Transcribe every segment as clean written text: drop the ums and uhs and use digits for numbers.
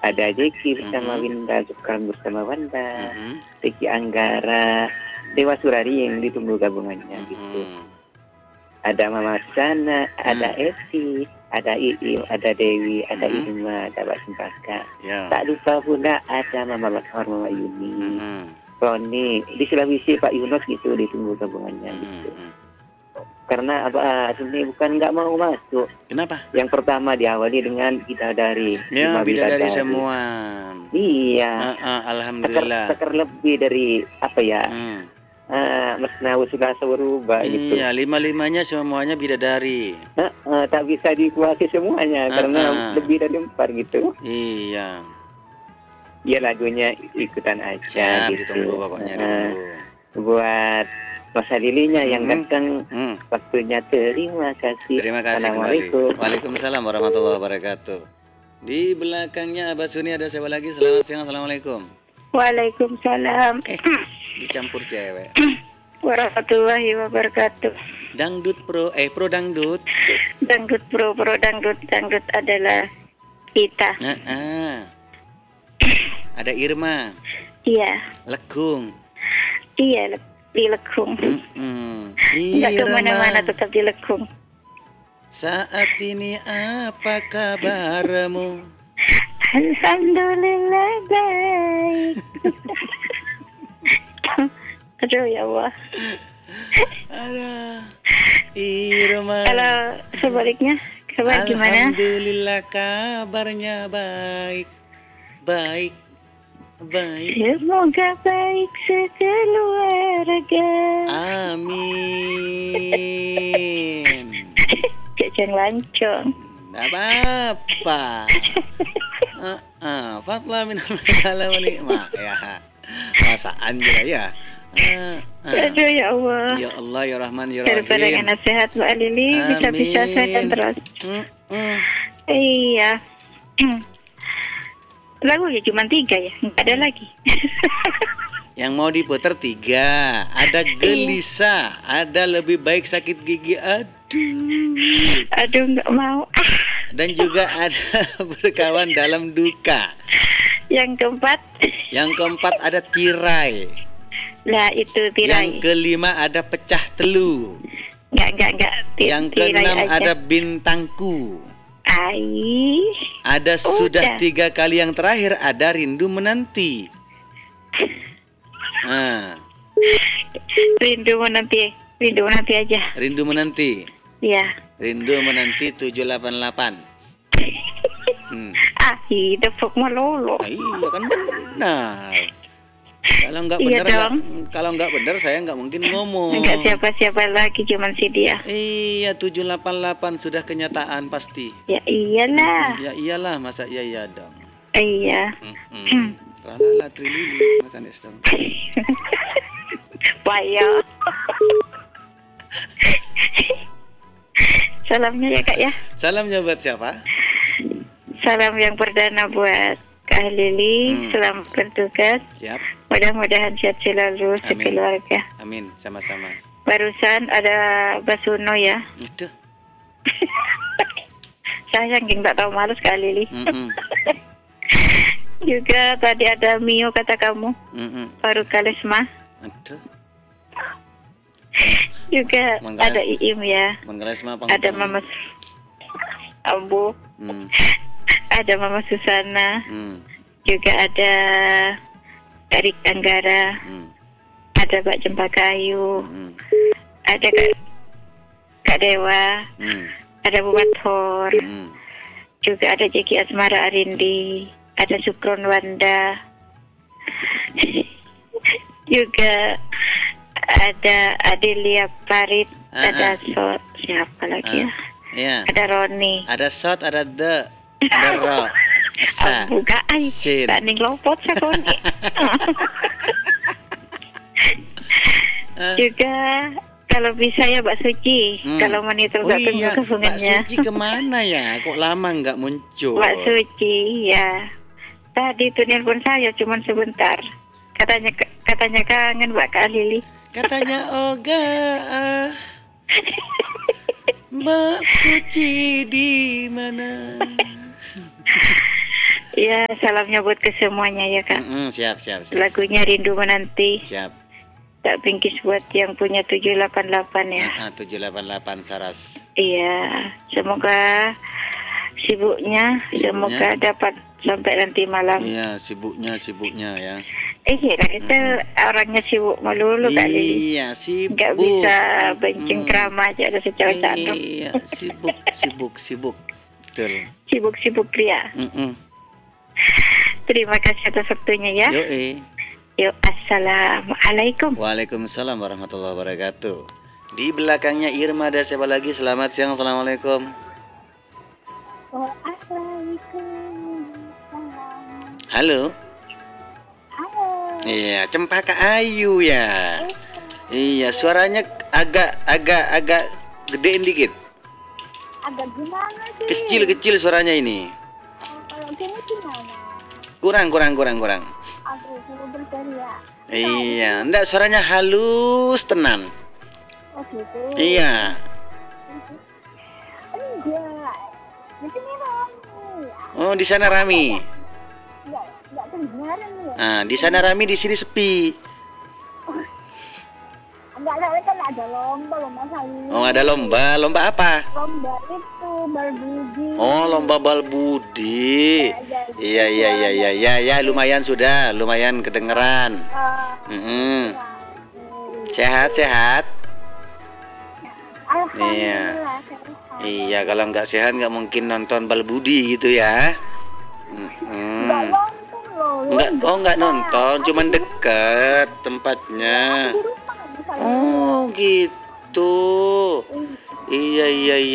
Ada Jeki bersama Winda, Zukran bersama Wanda, Tiki Anggara, Dewa Surari yang ditunggu gabungannya gitu. Ada Mama Sana, ada Esi, ada Iim, ada Dewi, ada Irma, ada Mbak Cempaka. Tak lupa pula ada Mama Bakhor, Mama Yuni, Roni, di Sulawesi Pak Yunus gitu ditunggu gabungannya gitu. Karena sebenarnya bukan nggak mau masuk. Kenapa? Yang pertama diawali dengan bidadari. Ya, bidadari semua. Iya. Alhamdulillah. Sekar lebih dari apa ya? Masnawi sudah berubah gitu. Iya, 5-5-nya semuanya bidadari. Tak bisa dikuasai semuanya karena lebih dari 4 gitu. Iya. Ya lagunya ikutan aja. Siap, gitu. Ditunggu pokoknya ditunggu. Buat Masa Lilinya yang datang waktunya terima kasih. Terima kasih kembali. Waalaikumsalam warahmatullahi wabarakatuh. Di belakangnya Abah Suni ada siapa lagi? Selamat siang, assalamualaikum. Waalaikumsalam. Dicampur cewek. Warahmatullahi wabarakatuh. Dangdut pro dangdut. Dangdut pro dangdut adalah kita. Ada Irma. Iya. Lekung. Iya, di Lekung. Enggak kemana-mana, tetap di Lekung. Saat ini apa kabarmu? Alhamdulillah baik. Aduh ya Allah. Ada Irma. Kalau sebaliknya, kabar gimana? Alhamdulillah kabarnya baik. Semoga baik sekeluarga. Amin. Jajan lancong. Nggak apa-apa. Fatla min alamin ya. Masaan juga ya. Aduh ya Allah. Ya Allah ya Rahman ya Rahim. Daripada kena sehat Mbak Lili, bisa-bisa sehat terus. Iya. Lagunya cuma 3 ya, nggak ada lagi. Yang mau diputar 3. Ada gelisah, ada lebih baik sakit gigi. Aduh nggak mau. Dan juga ada berkawan dalam duka. Yang keempat ada tirai. Lah itu tirai. Yang kelima ada pecah telu. Enggak. Yang keenam ada bintangku. Ada sudah 3 kali, yang terakhir ada rindu menanti. Rindu menanti aja. Rindu menanti. Iya. Rindu menanti 788. Itu pokoknya lolo. Iya kan benar. Kalau nggak benar saya nggak mungkin ngomong. Nggak siapa-siapa lagi, cuman si dia. Iya, 788 sudah kenyataan pasti. Ya iyalah. Ya iyalah, masa iya dong. Iya. Tralala trilili makan es dong. Payah. Salamnya ya Kak ya. Salamnya buat siapa? Salam yang perdana buat Kak Lili. Selamat bertugas. Siap. Mudah-mudahan sehat selalu sekeluarga. Amin, sama-sama. Barusan ada Basuno ya. Itu. Saya nggak tahu malu sekali Lili. Juga tadi ada Mio kata kamu. Baru Kalesma. Aduh. Juga ada Iim ya. Ada Mama Ambu. Ada Mama Susana. Juga ada Tarik Anggara. Ada Mbak Cempaka Ayu. Ada Kak Dewa. Ada Bu Bathor. Juga ada Jeki Asmara Arindi. Ada Sukron Wanda. Juga ada Adelia Parit. Ada siapa lagi ya? Iya. Ada Roni. Ada Sot, ada Ro. Buka ay, tanding lopot sa koni. Juga kalau bisa ya Mbak Suci, kalau monitor nggak tunggu hubungannya. Mbak Suci kemana ya? Kok lama nggak muncul? Mbak Suci ya. Tadi tuh nelpon saya cuman sebentar. Katanya kangen Mbak Kak Lili. Katanya Oga. Mbak Suci di mana? Ya, salamnya buat ke semuanya ya Kak. Siap. Lagunya Rindu Menanti. Siap. Tak Bingkis buat yang punya 788 ya. 788 Saras. Iya, semoga semoga dapat sampai nanti malam. Iya, sibuknya ya. Iya, kita orangnya sibuk melulu kali. Iya, sibuk. Nggak bisa benceng krama aja ada secara cakep. Iya, sibuk. Betul. Sibuk pria. Terima kasih atas waktunya ya. Yuk, assalamualaikum. Waalaikumsalam warahmatullahi wabarakatuh. Di belakangnya Irma dan siapa lagi? Selamat siang, assalamualaikum. Halo. Iya, Cempaka Ayu ya. Iya, suaranya agak gedein dikit. Agak gimana sih? Kecil suaranya ini. Kalau gini gimana? Kurang. Aduh, suruh berteriak. Iya, enggak, suaranya halus tenan. Oh gitu. Iya. Enggak. Di sini rame. Oh, di sana rame. Enggak kedengaran ya. Nah, di sana rame, di sini sepi. Enggak, kan ada lomba sayur. Oh, ada lomba apa? Lomba itu balbudi. Oh, lomba balbudi. Iya, lumayan kedengeran. Sehat. Alhamdulillah. Iya, kalau nggak sehat nggak mungkin nonton balbudi gitu ya. Enggak nonton loh. Nggak nonton, cuman deket tempatnya. Oh, gitu. Iya.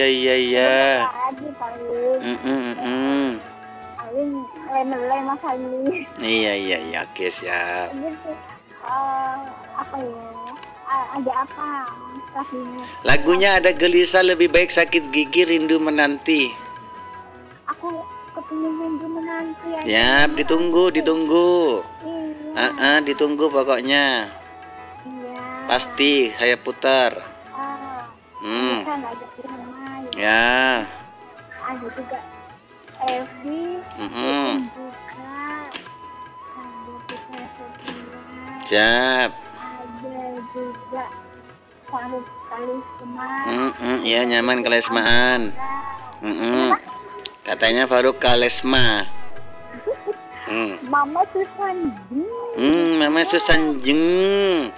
Paling lemel Mas Ali. Iya, oke, siap. Apa ya? Ada apa? Lagunya ada Gelisah Lebih Baik Sakit Gigi Rindu Menanti. Aku kepingin rindu menanti. Ya, ditunggu. Iya. Ditunggu pokoknya. Iya. Pasti saya putar. Bisa nggak ada Irma Ya. Ada juga FB. Juga ada Putri Sofia. Siap. Ada juga Faruk Kalisma. Iya, nyaman Kalesmaan. Katanya Faruk Kalesma. Mama Susanjing. Mama Susanjing.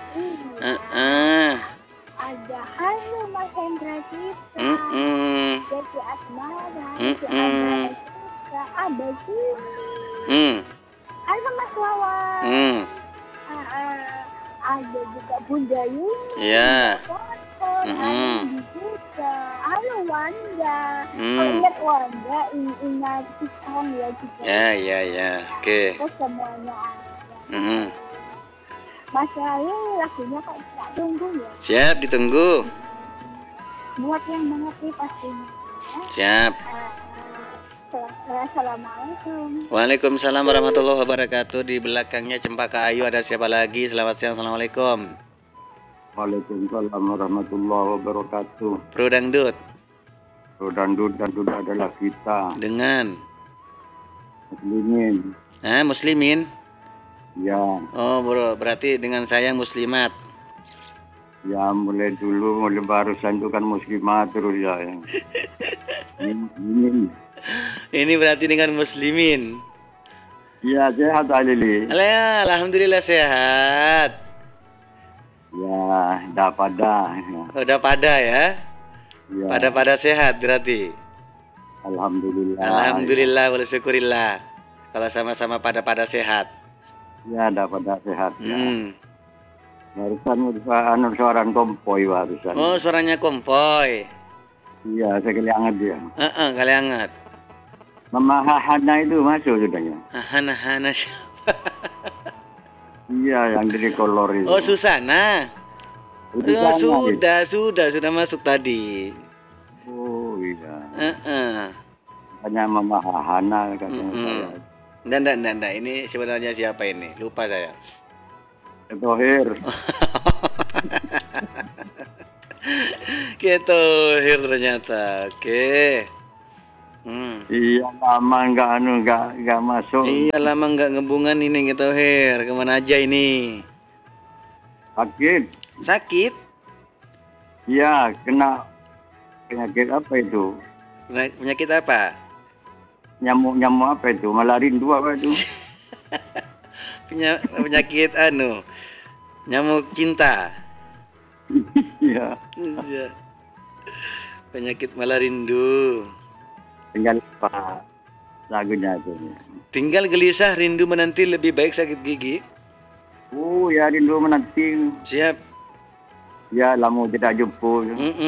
Ada Halo Mas Hendra Citra. Jadi Asmara. Ada Sini. Halo Mas Wawan. Ada juga Bunda Yuni. Iya. Halo Wanda. Kalau ingat Wanda, ingat Pisang ya juga. Ya. Oke. Terus semuanya ada. Mas Rai, lagunya kok tak tunggu ya? Siap, ditunggu. Buat yang mengerti pastinya. Siap. Assalamualaikum. Waalaikumsalam warahmatullahi wabarakatuh. Di belakangnya Cempaka Ayu ada siapa lagi? Selamat siang, assalamualaikum. Waalaikumsalam warahmatullahi wabarakatuh. Bro Dangdut. Dangdut adalah kita. Dengan Muslimin. Muslimin. Ya. Oh, bro, berarti dengan saya muslimat. Ya, mulai barusan itu kan muslimat terus ya. Ini berarti dengan muslimin. Ya, sehat Alili. Alhamdulillah sehat. Ya, dah pada. Udah pada ya? Ya. Pada sehat berarti. Alhamdulillah. Wa syukurillah. Kalau sama-sama pada sehat. Ya, dah pada sehat. Ya. Barusan suara kompoi barusan. Oh, suaranya kompoi. Iya, sekali hangat dia. Kali hangat. Mama Hana itu masuk sudahnya. Hana siapa? Iya, yang dari kolor itu. Oh, Susana. Sudah masuk tadi. Oh, iya. Hanya Mama Hana katanya saya. Nggak, ini sebenarnya siapa ini? Lupa saya. Tohir. Gitu, ternyata. Oke. Iya lama nggak masuk. Iya lama nggak ngebungan ini gitu Her. Kemana aja ini? Sakit. Sakit? Iya kena penyakit apa itu? Penyakit apa? Nyamuk apa itu? Malah rindu apa itu? Penyakit nyamuk cinta. Iya. Iya. Penyakit malah rindu. Tinggal apa lagunya itu? Tinggal gelisah rindu menanti lebih baik sakit gigi. Oh ya rindu menanti. Siap. Ya lama tidak jumpa.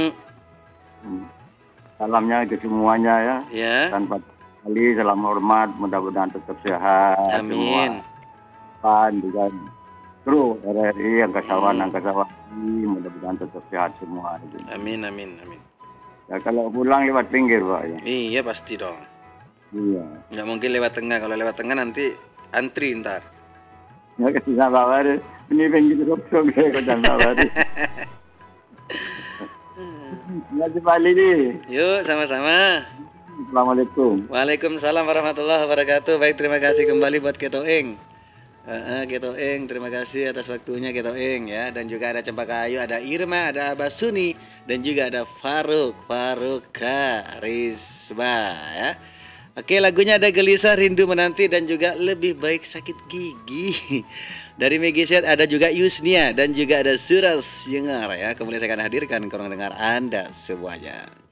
Salamnya ke semuanya ya. Ya. Tanpa kali salam hormat, mudah-mudahan tetap sehat. Amin. Pan juga kru RRI angkasawan mudah-mudahan tetap sehat semua. Amin. Ya kalau pulang lewat pinggir Pak ya. Iya pasti dong. Iya. Nggak mungkin lewat tengah. Kalau lewat tengah nanti antri ntar. Ya kasih sabar. Ini pinggir rokok saya kota sabar. Terima kasih nih. Yuk sama-sama. Assalamualaikum. Waalaikumsalam warahmatullahi wabarakatuh. Baik, terima kasih kembali buat Keto Eng. Keto Eng, terima kasih atas waktunya Keto Eng ya. Dan juga ada Cempaka Ayu, ada Irma, ada Abah Suni, dan juga ada Faruka Rizba ya. Oke, lagunya ada Gelisah Rindu Menanti dan juga Lebih Baik Sakit Gigi. Dari Megiset ada juga Yusnia dan juga ada Suras Yengar ya. Kemudian saya akan hadirkan ke ruang dengar Anda semuanya.